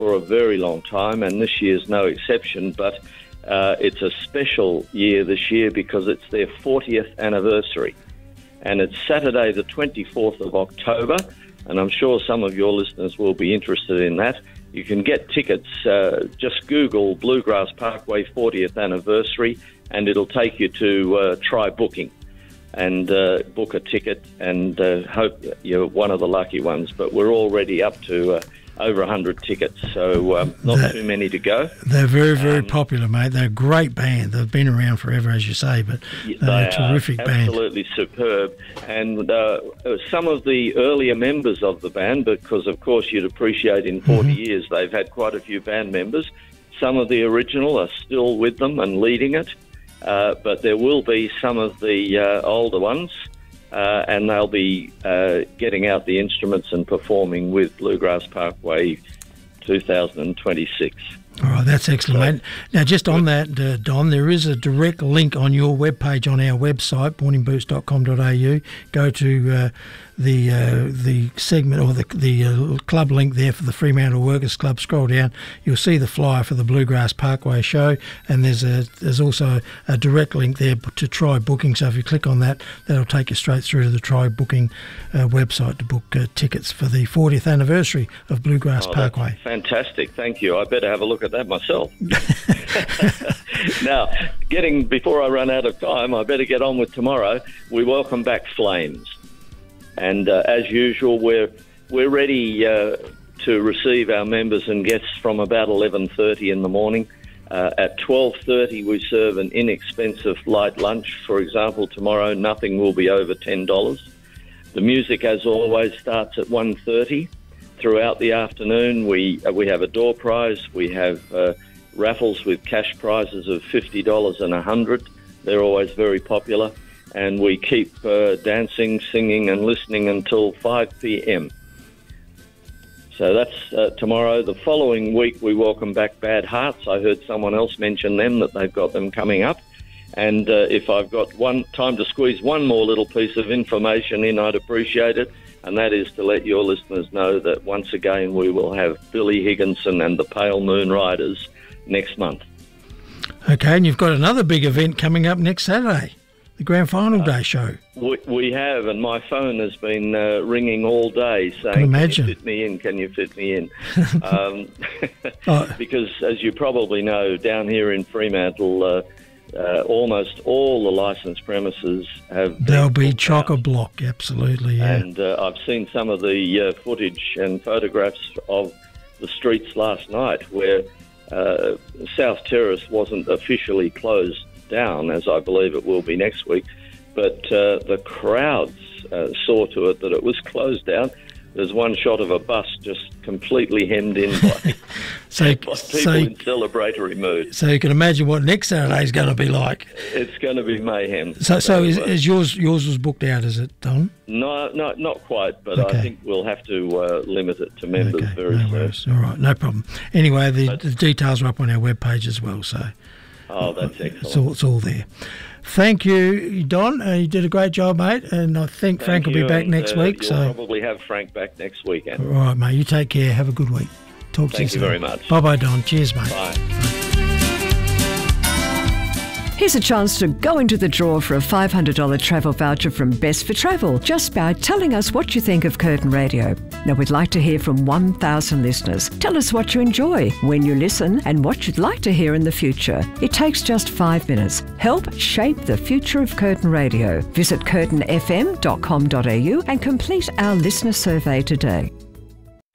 for a very long time, and this year's no exception, but it's a special year this year because it's their 40th anniversary. And it's Saturday the 24th of October, and I'm sure some of your listeners will be interested in that. You can get tickets, just Google Bluegrass Parkway 40th anniversary, and it'll take you to try booking and book a ticket, and hope you're one of the lucky ones. But we're already up to over 100 tickets, so not too many to go. They're very, very popular, mate. They're a great band. They've been around forever, as you say, but they're a terrific band. Absolutely superb. And some of the earlier members of the band, because of course you'd appreciate in 40 years they've had quite a few band members, some of the original are still with them and leading it, but there will be some of the older ones, and they'll be getting out the instruments and performing with Bluegrass Parkway 2026. All right, that's excellent, mate. Now, just on that, Don, there is a direct link on your webpage on our website, borninboots.com.au. Go to the segment or the club link there for the Fremantle Workers Club. Scroll down, you'll see the flyer for the Bluegrass Parkway show, and there's also a direct link there to try booking. So if you click on that, that'll take you straight through to the try booking website to book tickets for the 40th anniversary of Bluegrass Parkway. Fantastic, thank you. I better have a look at that myself. Now, before I run out of time, I better get on with tomorrow. We welcome back Flames. And as usual, we're ready to receive our members and guests from about 11:30 in the morning. At 12:30, we serve an inexpensive light lunch. For example, tomorrow, nothing will be over $10. The music, as always, starts at 1:30. Throughout the afternoon, we have a door prize. We have raffles with cash prizes of $50 and $100. They're always very popular. And we keep dancing, singing and listening until 5 p.m. So that's tomorrow. The following week, we welcome back Bad Hearts. I heard someone else mention them, that they've got them coming up. And if I've got time to squeeze one more little piece of information in, I'd appreciate it. And that is to let your listeners know that once again we will have Billy Higginson and the Pale Moon Riders next month. Okay, and you've got another big event coming up next Saturday. The Grand Final Day show. We have, and my phone has been ringing all day saying, can you fit me in, can you fit me in? Because, as you probably know, down here in Fremantle, almost all the licensed premises have... They'll be chock-a-block, absolutely, yeah. And I've seen some of the footage and photographs of the streets last night where South Terrace wasn't officially closed down, as I believe it will be next week, but the crowds saw to it that it was closed down. There's one shot of a bus just completely hemmed in by, by people in celebratory mood. So you can imagine what next Saturday is going to be like. It's going to be mayhem. So is yours was booked out, is it, Don? No, not quite, but okay. I think we'll have to limit it to members very soon. All right, no problem. Anyway, the details are up on our webpage as well, so... Oh, that's excellent. It's all there. Thank you, Don. You did a great job, mate, and I think Frank will be back next week. You'll probably have Frank back next weekend. All right, mate. You take care. Have a good week. Talk to you soon. Thank you very much. Bye-bye, Don. Cheers, mate. Bye. Here's a chance to go into the draw for a $500 travel voucher from Best for Travel, just by telling us what you think of Curtin Radio. Now, we'd like to hear from 1,000 listeners. Tell us what you enjoy, when you listen, and what you'd like to hear in the future. It takes just 5 minutes. Help shape the future of Curtin Radio. Visit curtinfm.com.au and complete our listener survey today.